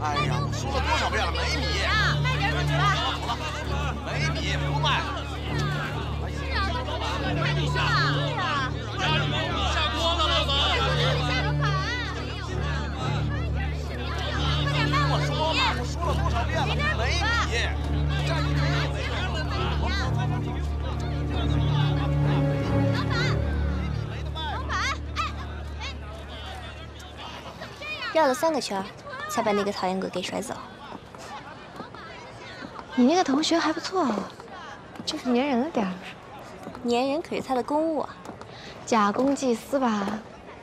哎呀，我说了多少遍了，没米。 卖点米吧。 好了，没米不卖。 是啊，卖米是吧？对呀。 下锅了，老板。 下个板。快点卖我的米！ 我说了多少遍了，没米。站住！ 老板， 绕了3个圈，才把那个讨厌鬼给甩走。 你那个同学还不错哦，就是粘人了点儿。 粘人可是他的公务啊， 假公济私吧？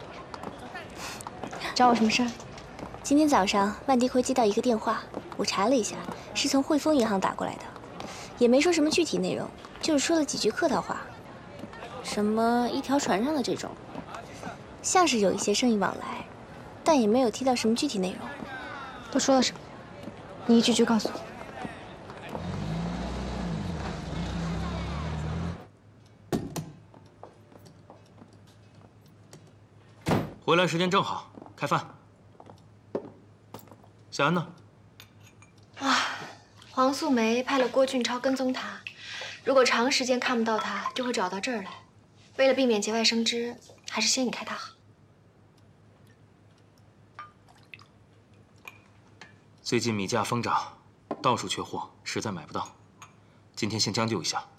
找我什么事儿？ 今天早上万迪会接到一个电话，我查了一下，是从汇丰银行打过来的，也没说什么具体内容，就是说了几句客套话，什么一条船上的这种，像是有一些生意往来，但也没有提到什么具体内容。 都说了什么？你一句句告诉我。 回来时间正好，开饭。小安呢？ 黄素梅派了郭俊超跟踪他，如果长时间看不到他，就会找到这儿来。为了避免节外生枝，还是先引开他好。 最近米价疯涨，到处缺货，实在买不到。今天先将就一下。